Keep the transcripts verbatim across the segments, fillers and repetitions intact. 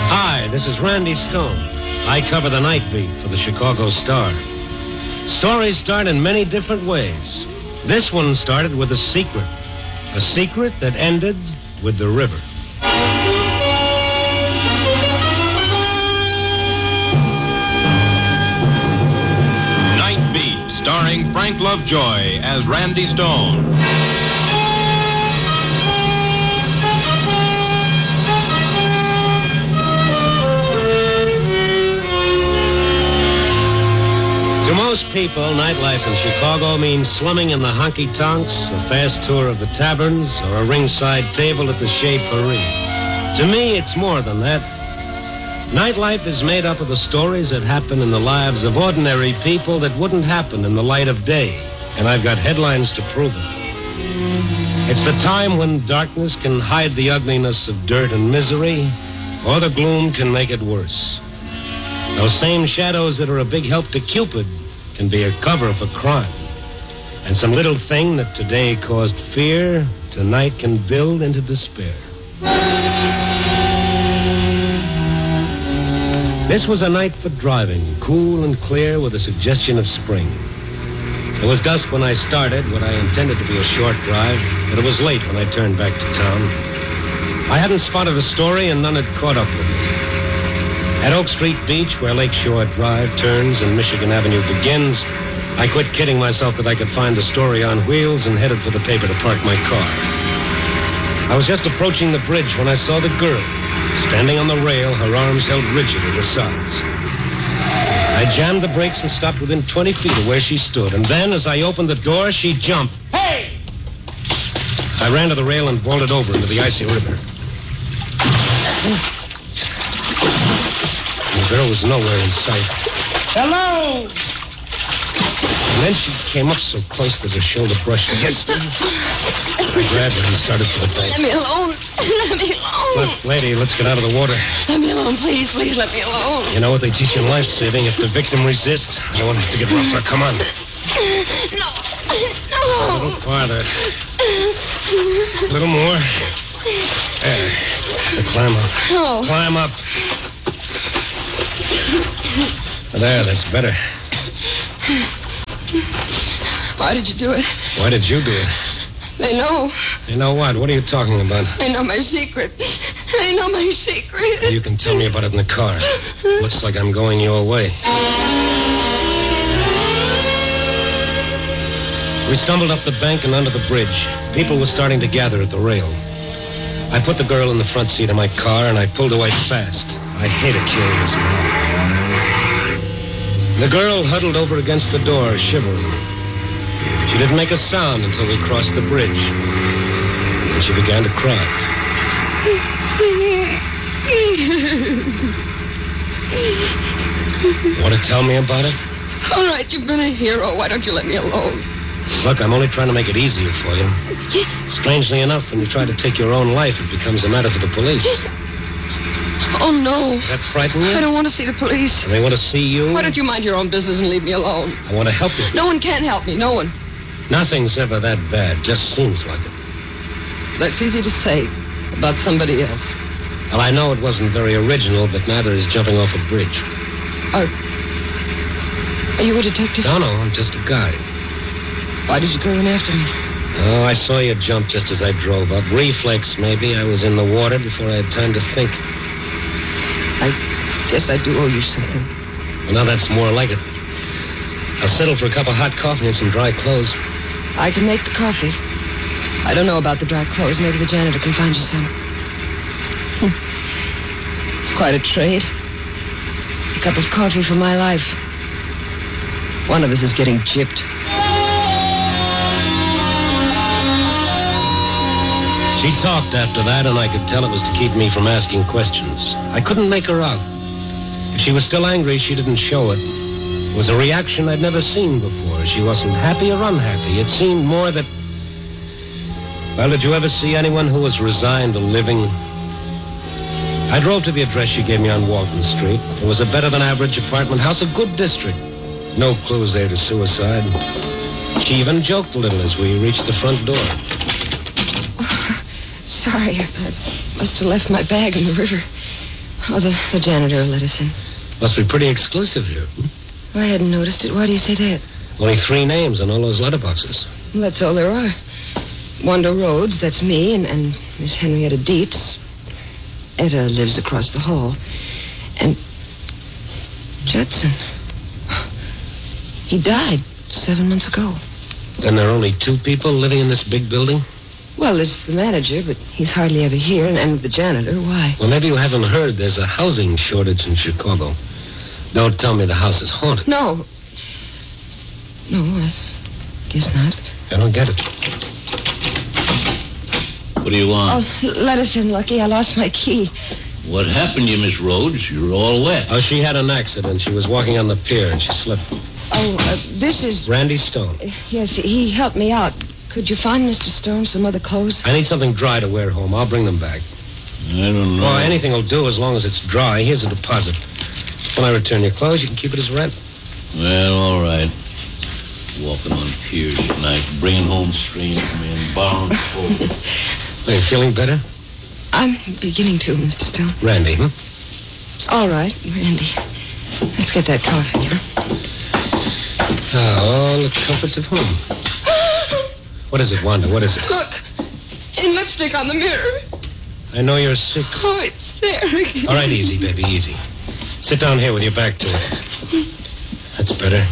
Hi, this is Randy Stone. I cover the night beat for the Chicago Star. Stories start in many different ways. This one started with a secret. A secret that ended with the river. Night Beat, starring Frank Lovejoy as Randy Stone. To most people, nightlife in Chicago means slumming in the honky-tonks, a fast tour of the taverns, or a ringside table at the Chez Paris. To me, it's more than that. Nightlife is made up of the stories that happen in the lives of ordinary people that wouldn't happen in the light of day, and I've got headlines to prove it. It's the time when darkness can hide the ugliness of dirt and misery, or the gloom can make it worse. Those same shadows that are a big help to Cupid can be a cover for crime. And some little thing that today caused fear, tonight can build into despair. This was a night for driving, cool and clear with a suggestion of spring. It was dusk when I started what I intended to be a short drive, but it was late when I turned back to town. I hadn't spotted a story and none had caught up with me. At Oak Street Beach, where Lakeshore Drive turns and Michigan Avenue begins, I quit kidding myself that I could find the story on wheels and headed for the paper to park my car. I was just approaching the bridge when I saw the girl, standing on the rail, her arms held rigid at her sides. I jammed the brakes and stopped within twenty feet of where she stood, and then, as I opened the door, she jumped. Hey! I ran to the rail and vaulted over into the icy river. The girl was nowhere in sight. Hello! And then she came up so close that her shoulder brushed against me. I grabbed her and started for the bank. Let me alone. Let me alone. Look, lady, let's get out of the water. Let me alone, please. Please let me alone. You know what they teach in life-saving? If the victim resists, you won't have to get rougher. Come on. No. No. A little farther. A little more. There. Now climb up. No. Climb up. There, that's better. Why did you do it? Why did you do it? They know. You know what? What are you talking about? They know my secret. They know my secret. You can tell me about it in the car. Looks like I'm going your way. We stumbled up the bank and under the bridge. People were starting to gather at the rail. I put the girl in the front seat of my car and I pulled away fast. I hate a curious man. The girl huddled over against the door, shivering. She didn't make a sound until we crossed the bridge. And she began to cry. Want to tell me about it? All right, you've been a hero. Why don't you let me alone? Look, I'm only trying to make it easier for you. Strangely enough, when you try to take your own life, it becomes a matter for the police. Oh, no. Does that frighten you? I don't want to see the police. And they want to see you? Why don't you mind your own business and leave me alone? I want to help you. No one can help me. No one. Nothing's ever that bad. Just seems like it. That's easy to say about somebody else. Well, I know it wasn't very original, but neither is jumping off a bridge. Are, are you a detective? No, no, I'm just a guy. Why did you go in after me? Oh, I saw you jump just as I drove up. Reflex, maybe. I was in the water before I had time to think. I guess I do owe you something. Well, now that's more like it. I'll settle for a cup of hot coffee and some dry clothes. I can make the coffee. I don't know about the dry clothes. Maybe the janitor can find you some. It's quite a trade. A cup of coffee for my life. One of us is getting gypped. She talked after that, and I could tell it was to keep me from asking questions. I couldn't make her out. If she was still angry, she didn't show it. It was a reaction I'd never seen before. She wasn't happy or unhappy. It seemed more that... Well, did you ever see anyone who was resigned to living? I drove to the address she gave me on Walton Street. It was a better-than-average apartment house, a good district. No clues there to suicide. She even joked a little as we reached the front door. Sorry, I must have left my bag in the river. Oh, the, the janitor let us in. Must be pretty exclusive here. Hmm? I hadn't noticed it. Why do you say that? Only three names on all those letterboxes. Well, that's all there are. Wanda Rhodes, that's me, and, and Miss Henrietta Dietz. Etta lives across the hall. And Judson. He died seven months ago. Then there are only two people living in this big building? Well, there's the manager, but he's hardly ever here, and, and the janitor. Why? Well, maybe you haven't heard there's a housing shortage in Chicago. Don't tell me the house is haunted. No. No, I guess not. I don't get it. What do you want? Oh, let us in, Lucky. I lost my key. What happened to you, Miss Rhodes? You're all wet. Oh, she had an accident. She was walking on the pier and she slipped. Oh, uh, this is... Randy Stone. Uh, yes, he helped me out. Could you find Mister Stone some other clothes? I need something dry to wear home. I'll bring them back. I don't know. Well, anything will do as long as it's dry. Here's a deposit. When I return your clothes, you can keep it as rent. Well, all right. Walking on piers at night, bringing home strange men, borrowing clothes. Are you feeling better? I'm beginning to, Mister Stone. Randy, hmm? All right, Randy. Let's get that coffee, huh? Ah, all the comforts of home. What is it, Wanda? What is it? Look, in lipstick on the mirror. I know you're sick. Oh, it's there again. All right, easy, baby, easy. Sit down here with your back to it. That's better.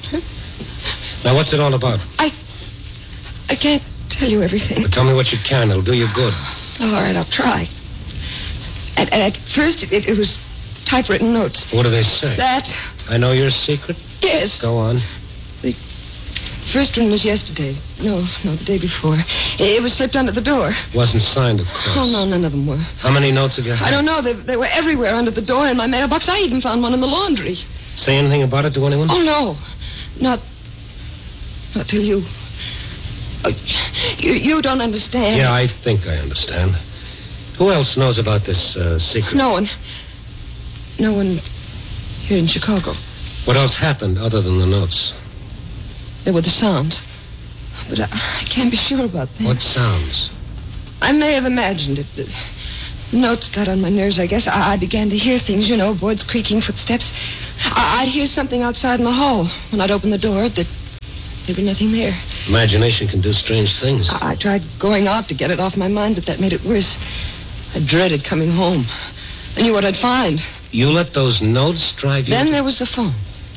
Now, what's it all about? I... I can't tell you everything. But tell me what you can. It'll do you good. All right, I'll try. At, at first, it, it was typewritten notes. What do they say? That... I know your secret? Yes. Go on. The first one was yesterday. No, no, the day before. It was slipped under the door. Wasn't signed, of course. Oh, no, none of them were. How many notes have you had? I don't know. They, they were everywhere under the door in my mailbox. I even found one in the laundry. Say anything about it to anyone? Oh, no. Not... Not till you... Oh, you, you don't understand. Yeah, I think I understand. Who else knows about this uh, secret? No one. No one here in Chicago. What else happened other than the notes? There were the sounds. But I, I can't be sure about that. What sounds? I may have imagined it. The, the notes got on my nerves, I guess. I, I began to hear things, you know, boards creaking, footsteps. I, I'd hear something outside in the hall. When I'd open the door, that there'd be nothing there. Imagination can do strange things. I, I tried going out to get it off my mind, but that made it worse. I dreaded coming home. I knew what I'd find. You let those notes drive you? Then there was the phone.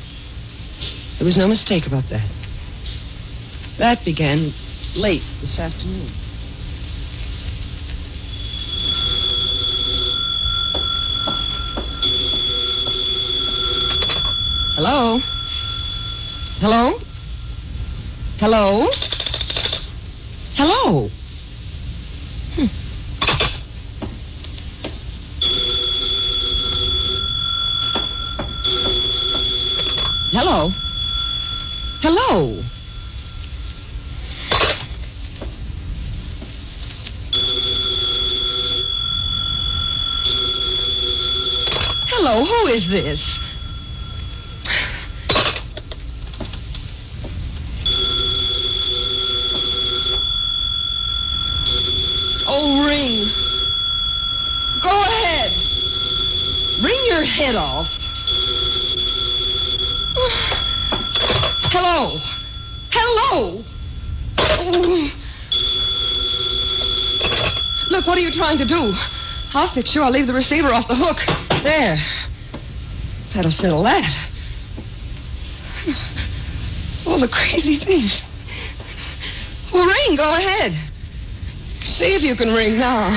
There was no mistake about that. That began late this afternoon. Hello? Hello? Hello? Hello? Hmm. Hello? Hello? Hello, who is this? Oh, ring. Go ahead. Ring your head off. Hello. Hello. Oh. Look, what are you trying to do? I'll fix you. I'll leave the receiver off the hook. There. That'll settle that. All the crazy things. Well, ring. Go ahead. See if you can ring now.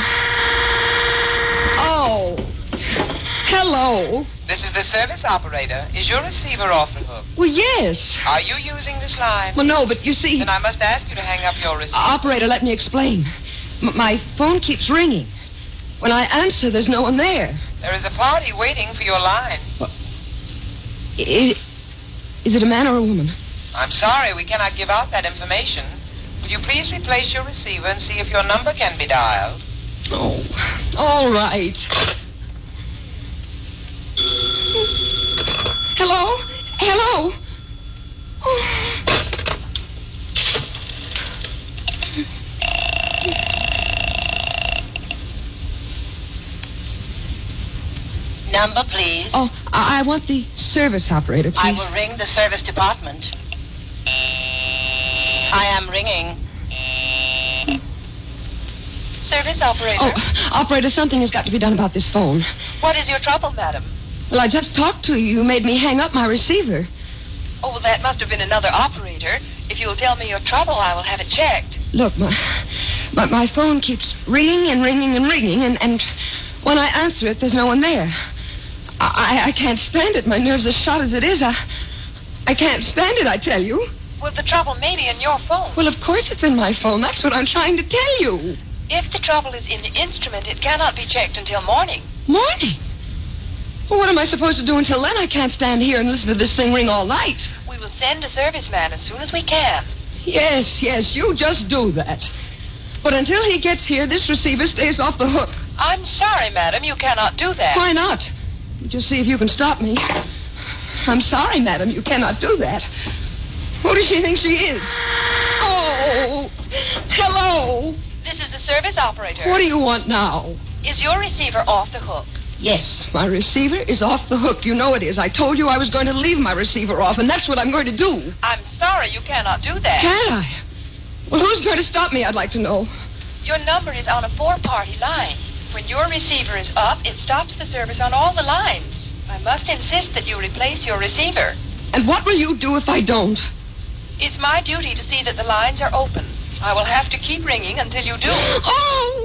Oh. Hello. This is the service operator. Is your receiver off the hook? Well, yes. Are you using this line? Well, no, but you see... Then I must ask you to hang up your receiver. Operator, let me explain. M- my phone keeps ringing. When I answer, there's no one there. There is a party waiting for your line. Is, is it a man or a woman? I'm sorry, we cannot give out that information. Will you please replace your receiver and see if your number can be dialed? Oh, all right. Hello? Hello? Oh. Number, please. Oh, I, I want the service operator, please. I will ring the service department. I am ringing. Service operator. Oh, operator, something has got to be done about this phone. What is your trouble, madam? Well, I just talked to you. You made me hang up my receiver. Oh, well, that must have been another operator. If you'll tell me your trouble, I will have it checked. Look, my, my, my phone keeps ringing and ringing and ringing, and, and when I answer it, there's no one there. I, I, I can't stand it. My nerves are shot as it is. I, I can't stand it, I tell you. Well, the trouble may be in your phone. Well, of course it's in my phone. That's what I'm trying to tell you. If the trouble is in the instrument, it cannot be checked until morning. Morning? Well, what am I supposed to do until then? I can't stand here and listen to this thing ring all night. We will send a serviceman as soon as we can. Yes, yes, you just do that. But until he gets here, this receiver stays off the hook. I'm sorry, madam, you cannot do that. Why not? You just see if you can stop me. I'm sorry, madam, you cannot do that. Who does she think she is? Oh, hello. This is the service operator. What do you want now? Is your receiver off the hook? Yes, my receiver is off the hook. You know it is. I told you I was going to leave my receiver off, and that's what I'm going to do. I'm sorry you cannot do that. Can I? Well, who's going to stop me, I'd like to know. Your number is on a four-party line. When your receiver is up, it stops the service on all the lines. I must insist that you replace your receiver. And what will you do if I don't? It's my duty to see that the lines are open. I will have to keep ringing until you do. Oh!